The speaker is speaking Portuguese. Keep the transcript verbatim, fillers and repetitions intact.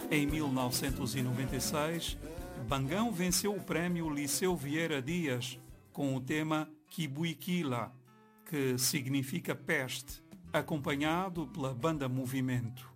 Em mil novecentos e noventa e seis, Bangão venceu o prémio Liceu Vieira Dias com o tema Kibuikila, que significa peste, acompanhado pela banda Movimento.